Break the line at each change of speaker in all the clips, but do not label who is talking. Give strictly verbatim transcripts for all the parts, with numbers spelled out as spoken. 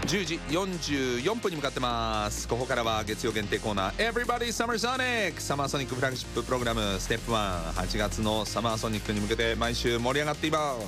じゅうじよんじゅうよんぷんに向かってます。ここからは月曜限定コーナー Everybody Summer Sonic サマーソニックフラッグシッププログラムステップワン、はちがつのサマーソニックに向けて毎週盛り上がっています。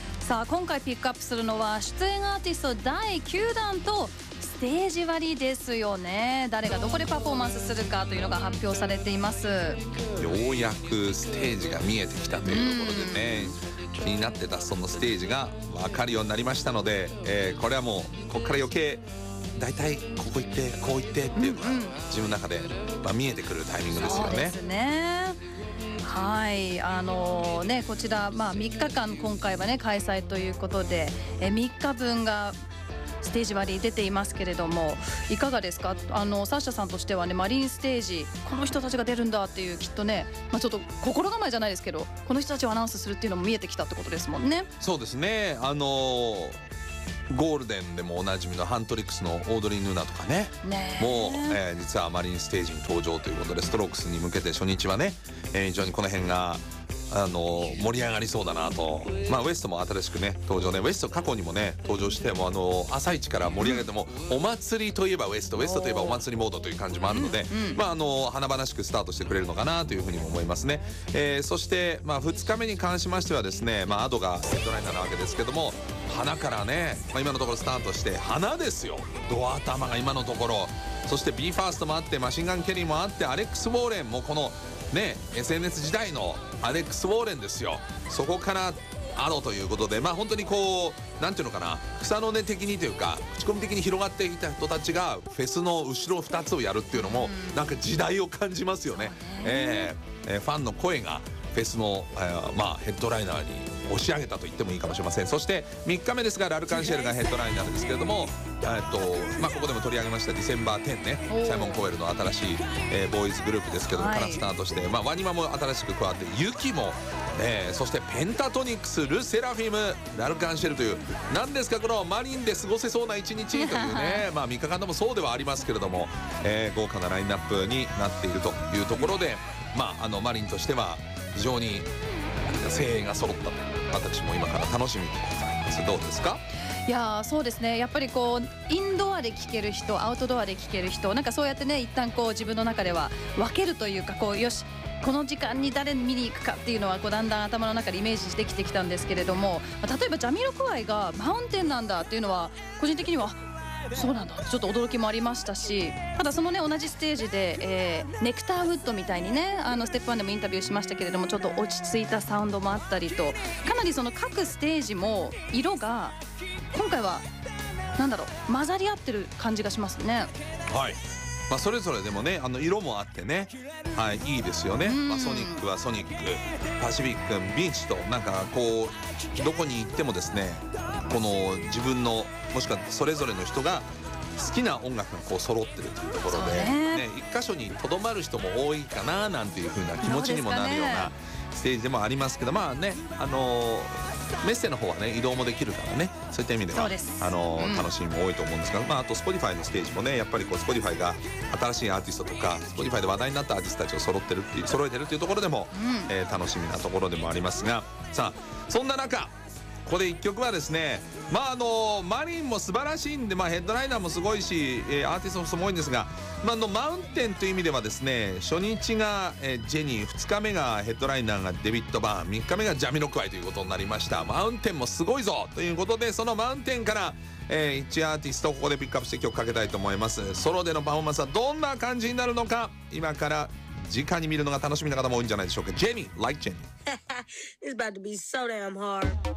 さあ今回ピックアップするのは出演アーティストだいきゅうだんとステージ割りですよね。誰がどこでパフォーマンスするかというのが発表されています。
ようやくステージが見えてきたというところでね、気になってたそのステージが分かるようになりましたので、えー、これはもうここから余計だいたいここ行ってこう行ってっていうのが自分の中で、まあ、見えてくるタイミングですよね。
そうですね。はいあのー、ねこちら、まあ、みっかかん今回はね開催ということで、えみっかぶんがステージ割り出ていますけれども、いかがですか？あのサッシャさんとしてはね、マリンステージこの人たちが出るんだっていう、きっとね、まあ、ちょっと心構えじゃないですけど、この人たちをアナウンスするっていうのも見えてきたってことですもんね。
そうですね。あのーゴールデンでもおなじみのハントリックスのオードリー・ヌーナとかね、
ね
もう、えー、実はマリンステージに登場ということで、ストロークスに向けて初日はね、えー、非常にこの辺があのー、盛り上がりそうだなと。まあウエストも新しくね登場ね、ウエスト過去にもね登場しても、あのー、朝一から盛り上げても、お祭りといえばウエスト、ウエストといえばお祭りモードという感じもあるので、
うんうん、
まああのー、華々しくスタートしてくれるのかなというふうにも思いますね。えー、そしてまあふつかめに関しましてはですね、まあアドがヘッドライナーなわけですけども、花からね、まあ、今のところスタートして花ですよ。ドア頭が今のところ、そして ビーファーストもあって、マシンガン・ケリーもあって、アレックス・ウォーレンもこのね エスエヌエス 時代のアレックス・ウォーレンですよ。そこからアドということで、まあ本当にこうなんていうのかな、草の根的にというか口コミ的に広がっていた人たちがフェスの後ろふたつをやるっていうのも、なんか時代を感じますよね。えーえー、ファンの声がフェスの、えーまあ、ヘッドライナーに押し上げたと言ってもいいかもしれません。そしてみっかめですが、ラルカンシェルがヘッドライナーですけれども、えっとまあ、ここでも取り上げましたディセンバーテンね、サイモン・コエルの新しい、えー、ボーイズグループですけども、
はい、
からスタートして、まあ、ワニマも新しく加わって、ユキも、えー、そしてペンタトニックス、ル・セラフィム、ラルカンシェルという、何ですかこのマリンで過ごせそうな一日というねまあみっかかんでもそうではありますけれども、えー、豪華なラインナップになっているというところで、まあ、あのマリンとしては非常に声援が揃ったと、私も今から楽しみでございます。どうですか？
いやそうですね、やっぱりこうインドアで聴ける人、アウトドアで聴ける人、なんかそうやってね、一旦こう自分の中では分けるというか、こうよしこの時間に誰見に行くかっていうのはこうだんだん頭の中でイメージしてきてきたんですけれども、例えばジャミロクワイがマウンテンなんだっていうのは個人的にはそうなんだちょっと驚きもありましたし、ただそのね同じステージで、えー、ネクターウッドみたいにね、あのステップワンでもインタビューしましたけれども、ちょっと落ち着いたサウンドもあったりと、かなりその各ステージも色が今回はなんだろう混ざり合ってる感じがしますね。
はい、まあ、それぞれでもね、あの色もあってね、はい、いいですよね。まあ、ソニックはソニック、パシフィック、ビーチと、なんかこうどこに行ってもですね、この自分のもしくはそれぞれの人が好きな音楽がこう揃ってるというところで、ね、一箇所にとどまる人も多いかななんていう風な気持ちにもなるようなステージでもありますけど、まあね、あのー、メッセの方はね移動もできるからね、そういった意味ではあのーうん、楽しみも多いと思うんですが、まあ、あと Spotify のステージもね、やっぱりこう Spotify が新しいアーティストとか Spotify で話題になったアーティストたちを揃ってるっていう揃えてるっていうところでも、うんえー、楽しみなところでもありますが、さあそんな中ここでいっきょくはですね、まああのマリンも素晴らしいんで、まあ、ヘッドライナーもすごいし、えー、アーティストもすごいんですが、まあ、あのマウンテンという意味ではですね、初日が、えー、ジェニー、ふつかめがヘッドライナーがデビッド・バーン、みっかめがジャミロクワイということになりました。マウンテンもすごいぞということで、そのマウンテンから、えー、いちアーティストをここでピックアップして曲かけたいと思います。ソロでのパフォーマンスはどんな感じになるのか、今から直に見るのが楽しみな方も多いんじゃないでしょうか。ジェニー、Like Jenny
It's about to be so damn hard.